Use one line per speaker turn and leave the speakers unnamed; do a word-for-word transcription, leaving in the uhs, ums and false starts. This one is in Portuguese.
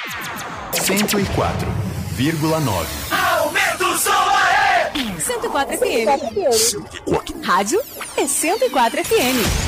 cento e quatro vírgula nove.
Aumenta o som aí!
cento e quatro F M. Rádio é cento e quatro F M.